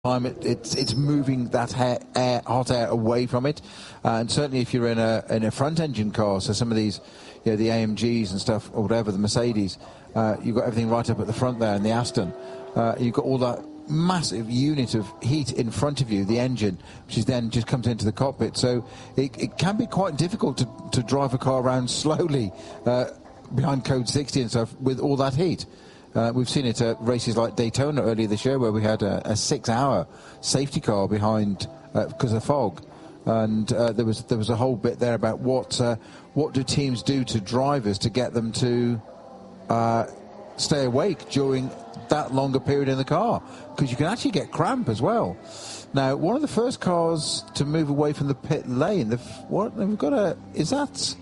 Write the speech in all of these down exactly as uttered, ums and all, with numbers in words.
time it, it's it's moving that hair, air, hot air away from it, uh, and certainly if you're in a in a front engine car, so some of these, you know, the A M Gs and stuff or whatever, the Mercedes, uh, you've got everything right up at the front there, and the Aston, uh, you've got all that massive unit of heat in front of you, the engine, which is then just comes into the cockpit. So it, it can be quite difficult to, to drive a car around slowly uh, behind code sixty and stuff with all that heat. Uh, we've seen it at races like Daytona earlier this year, where we had a, a six-hour safety car behind uh, because of fog, and uh, there was there was a whole bit there about what uh, what do teams do to drivers to get them to uh, stay awake during that longer period in the car, because you can actually get cramp as well. Now, one of the first cars to move away from the pit lane, the what we've got a is that.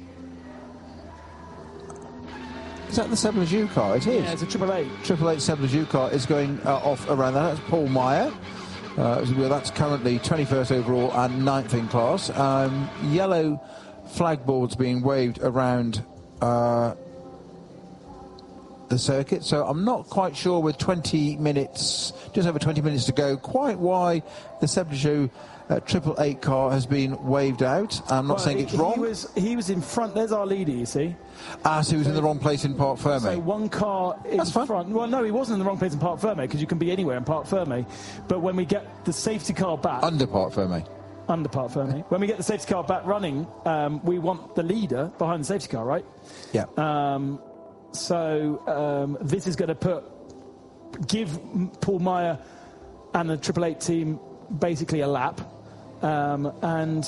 Is that the seven Lejeune car? It is. Yeah, it's a Triple Eight. Triple Eight seven Lejeune car is going uh, off around that. That's Paul Meyer. Uh, well, that's currently twenty-first overall and ninth in class. Um, yellow flag boards being waved around uh, the circuit. So I'm not quite sure with twenty minutes, just over twenty minutes to go, quite why the seven Lejeune Uh, Triple Eight car has been waved out. I'm not well, saying he, it's wrong. He was, he was in front. There's our leader, you see. Ah, so he was so, in the wrong place in Parc Ferme. So one car in That's fine. front. Well, no, he wasn't in the wrong place in Parc Ferme, because you can be anywhere in Parc Ferme. But when we get the safety car back... Under Parc Ferme. Under Parc Ferme. When we get the safety car back running, um, we want the leader behind the safety car, right? Yeah. Um, so um, this is going to put... Give Paul Meyer and the Triple Eight team basically a lap. Um, and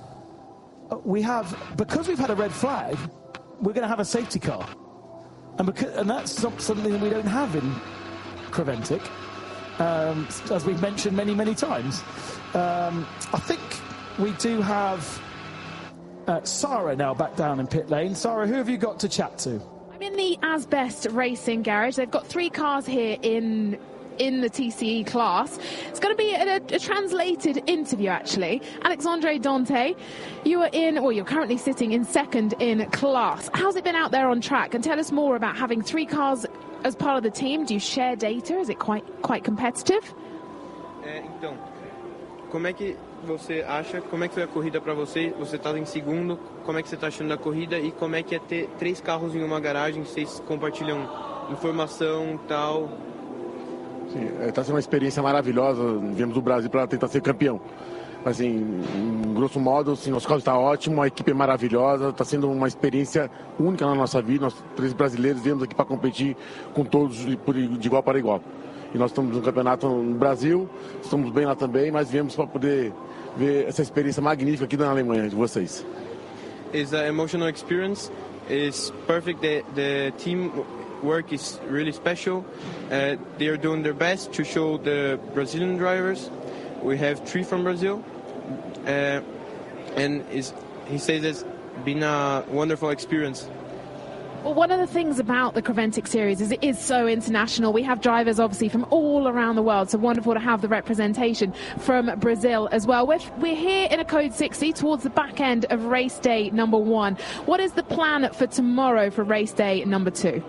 we have, because we've had a red flag, we're going to have a safety car, and because, and that's something that we don't have in Creventic, um, as we've mentioned many, many times. Um, I think we do have uh, Sarah now back down in pit lane. Sarah, who have you got to chat to? I'm in the Asbest Racing garage. They've got three cars here in. in the T C E class. It's going to be a, a translated interview, actually. Alexandre Dante, you are in, well, you're currently sitting in second in class. How's it been out there on track? And tell us more about having three cars as part of the team. Do you share data? Is it quite quite competitive? É, então, como é que você acha, como é que foi a corrida para você? Você está em segundo, como é que você está achando a corrida e como é que é ter três carros em uma garagem? Vocês compartilham informação e tal? Sim, está sendo uma experiência maravilhosa. Viemos do Brasil para tentar ser campeão. Assim, em grosso modo, assim, nosso carro está ótimo, a equipe é maravilhosa, está sendo uma experiência única na nossa vida. Nós, três brasileiros, viemos aqui para competir com todos de igual para igual. E nós estamos no campeonato no Brasil, estamos bem lá também, mas viemos para poder ver essa experiência magnífica aqui na Alemanha de vocês. It's an emotional experience. It's perfect. The, the team work is really special. Uh, they are doing their best to show the Brazilian drivers. We have three from Brazil, uh, and is, he says it's been a wonderful experience. Well, one of the things about the Creventic series is it is so international. We have drivers obviously from all around the world, so wonderful to have the representation from Brazil as well. We're, we're here in a code sixty towards the back end of race day number one. What is the plan for tomorrow for race day number two?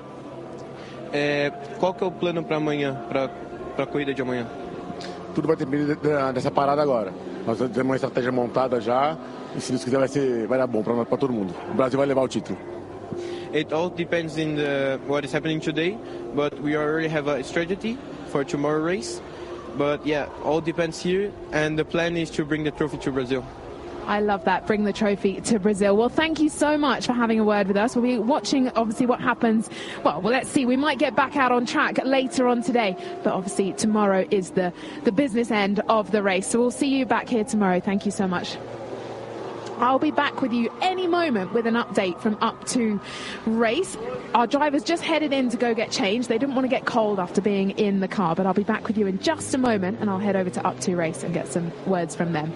É, qual que é o plano para amanhã, para a corrida de amanhã? Tudo vai depender dessa parada agora. Nós temos uma estratégia montada já e se Deus quiser vai ser vai dar bom para todo mundo. O Brasil vai levar o título. It all depends in the, what is happening today, but we already have a strategy for tomorrow race. But yeah, all depends here, and the plan is to bring the trophy to Brazil. I love that. Bring the trophy to Brazil. Well, thank you so much for having a word with us. We'll be watching, obviously, what happens. Well, well, let's see. We might get back out on track later on today. But obviously, tomorrow is the, the business end of the race. So we'll see you back here tomorrow. Thank you so much. I'll be back with you any moment with an update from Up to Race. Our drivers just headed in to go get changed. They didn't want to get cold after being in the car. But I'll be back with you in just a moment. And I'll head over to Up to Race and get some words from them.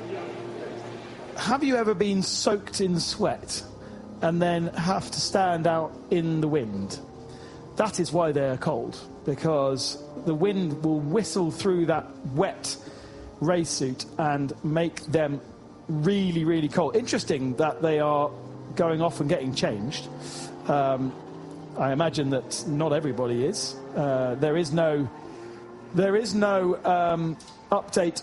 Have you ever been soaked in sweat and then have to stand out in the wind? That is why they're cold, because the wind will whistle through that wet race suit and make them really, really cold. Interesting that they are going off and getting changed. Um, I imagine that not everybody is. Uh, there is no there is no um, update